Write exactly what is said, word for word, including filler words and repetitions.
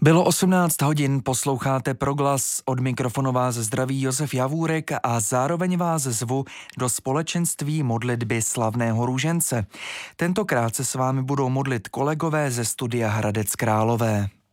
Bylo osmnáct hodin, posloucháte Proglas, od mikrofonu vás zdraví Josef Javůrek a zároveň vás zvu do společenství modlitby slavného růžence. Tentokrát se s vámi budou modlit kolegové ze studia Hradec Králové.